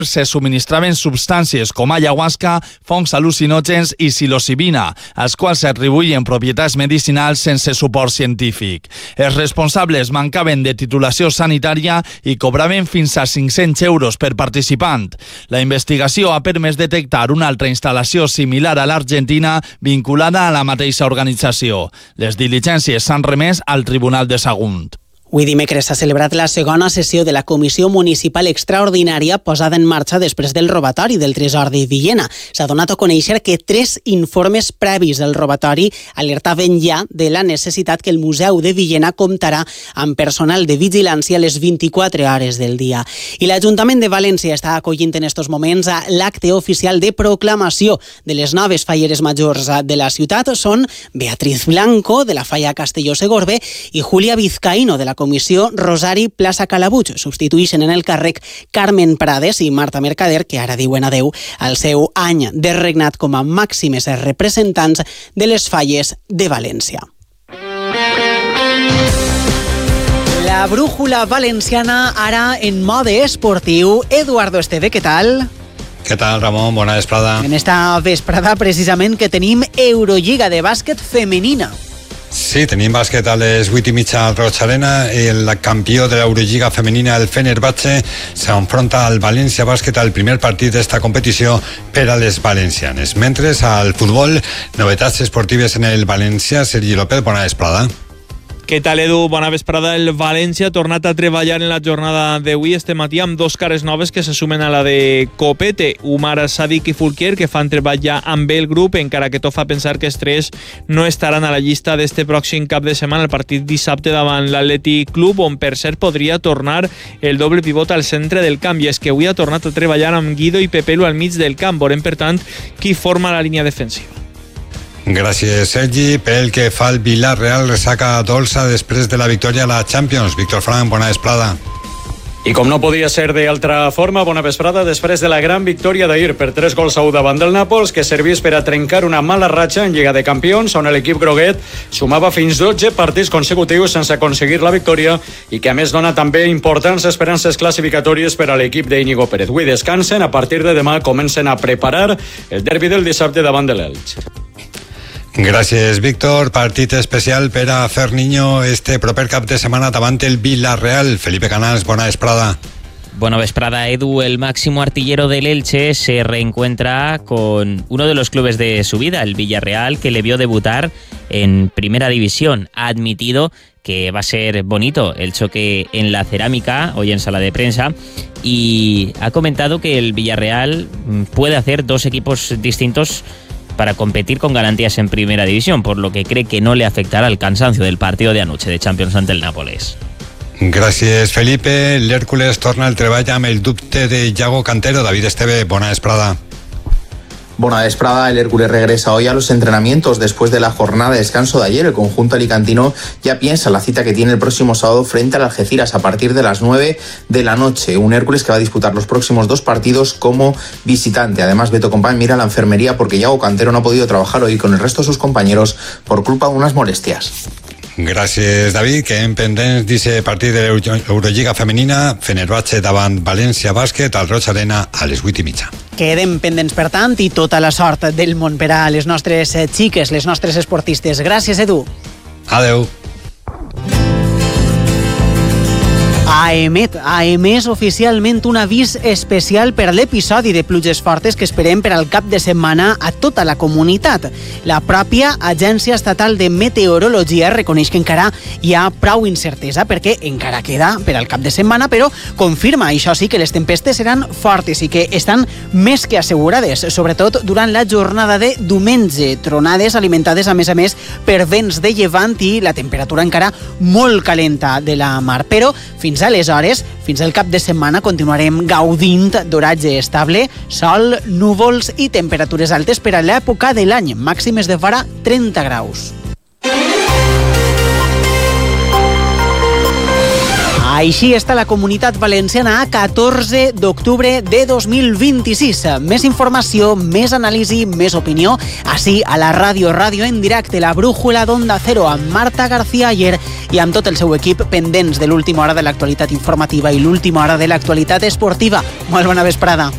se subministraven substàncies com ayahuasca, fongs al·lucinògens i psilocibina, als quals s'atribuïen propietats medicinals sense suport científic. Els responsables mancaven de titulació sanitària i cobraven fins a 500 euros per participant. La investigació ha permès detectar una altra instal·lació similar a l'Argentina vinculada a la mateixa organització. Les diligències s'han remès al Tribunal de Sagunt. Avui dimecres s'ha celebrat la segona sessió de la Comissió Municipal Extraordinària posada en marxa després del robatori del Tresor de Villena. S'ha donat a conèixer que 3 informes previs al robatori alertaven ja de la necessitat que el Museu de Villena comptarà amb personal de vigilància a les 24 hores del dia. I l'Ajuntament de València està acollint en estos moments l'acte oficial de proclamació de les noves falleres majors de la ciutat. Són Beatriz Blanco, de la falla Castelló-Segorbe, i Júlia Vizcaíno, de la Comissió Rosari Plaça Calabuig. Substitueixen en el càrrec Carmen Prades i Marta Mercader, que ara diuen adeu al seu any de regnat com a màximes representants de les falles de València. La brújula valenciana ara en mode esportiu. Eduardo Esteve, què tal? Què tal, Ramon? Bona vesprada. En esta vesprada, precisament, que tenim Eurolliga de bàsquet femenina. Sí, tenim bàsquet a les 8:30 al Roig Arena. El campió de l'Eurolliga femenina, el Fenerbahce, s'enfronta al València Bàsquet al primer partit d'esta competició per a les valencianes. Mentre al futbol, novetats esportives en el València. Sergi López, bona vesprada. Què tal, Edu? Bona vesprada. El València ha tornat a treballar en la jornada d'avui este matí amb 2 cares noves que se sumen a la de Copete. Umar Sadik i Fulquier, que fan treball ja amb el grup, encara que tot fa pensar que els 3 no estaran a la llista d'este pròxim cap de setmana, el partit dissabte davant l'Atlètic Club, on per cert podria tornar el doble pivot al centre del camp. I és que avui ha tornat a treballar amb Guido i Pepelu al mig del camp. Veurem, per tant, qui forma la línia defensiva. Gràcies, Sergi. Pel que fa al Villarreal, ressaca dolça després de la victòria a la Champions. Víctor Frank, bona vesprada. I com no podia ser d'altra forma, bona vesprada després de la gran victòria d'ahir per 3-1 davant del Nàpols, que servís per a trencar una mala ratxa en Lliga de Campions, on l'equip groguet sumava fins 12 partits consecutius sense aconseguir la victòria i que a més dona també importants esperances classificatòries per a l'equip d'Íñigo Pérez. Avui descansen, a partir de demà comencen a preparar el derbi del dissabte davant de l'Elx. Gràcies, Víctor. Partit especial per a Ferniño este proper cap de setmana davant el Villarreal. Felipe Canals, bona vesprada. Buena vesprada, Edu. El máximo artillero del Elche se reencuentra con uno de los clubes de su vida, el Villarreal, que le vio debutar en Primera División. Ha admitido que va a ser bonito el choque en la Cerámica, hoy en sala de prensa, y ha comentado que el Villarreal puede hacer 2 equipos distintos para competir con garantías en Primera División, por lo que cree que no le afectará el cansancio del partido de anoche de Champions ante el Nápoles. Gràcies, Felipe. L'Hèrcules torna al treball amb el dubte de Yago Cantero. David Esteve, bona vesprada. Buena vesprada, el Hércules regresa hoy a los entrenamientos después de la jornada de descanso de ayer. El conjunto alicantino ya piensa la cita que tiene el próximo sábado frente al Algeciras a partir de las 9 de la noche. Un Hércules que va a disputar los próximos 2 partidos como visitante. Además, Beto Compán mira a la enfermería porque Yago Cantero no ha podido trabajar hoy con el resto de sus compañeros por culpa de unas molestias. Gràcies, David. Quedem pendents d'aquest partit de l'Eurolliga femenina. Fenerbahce davant València Bàsquet al Roig Arena a les 8:30. Quedem pendents, per tant, i tota la sort del món per a les nostres xiques, les nostres esportistes. Gràcies, Edu. Adeu. Ha emès oficialment un avís especial per a l'episodi de pluges fortes que esperem per al cap de setmana a tota la comunitat. La pròpia Agència Estatal de Meteorologia reconeix que encara hi ha prou incertesa perquè encara queda per al cap de setmana, però confirma, això sí, que les tempestes seran fortes i que estan més que assegurades, sobretot durant la jornada de diumenge. Tronades alimentades, a més, per vents de llevant i la temperatura encara molt calenta de la mar. Però fins aleshores, fins al cap de setmana, continuarem gaudint d'oratge estable, sol, núvols i temperatures altes per a l'època de l'any, màximes de vora 30 graus. Així està la Comunitat Valenciana a 14 d'octubre de 2026. Més informació, més anàlisi, més opinió, així a la ràdio en directe, la brújula d'Onda Cero, amb Marta García Ayer i amb tot el seu equip pendents de l'última hora de l'actualitat informativa i l'última hora de l'actualitat esportiva. Molt bona vesprada.